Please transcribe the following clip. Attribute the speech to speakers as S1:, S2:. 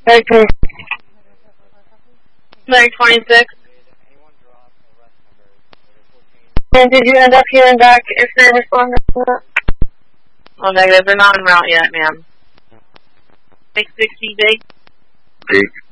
S1: Okay. Like 26. And did you end up hearing back if they responded to that?
S2: Oh, negative. They're not en route yet, ma'am. 660 big.
S3: Big.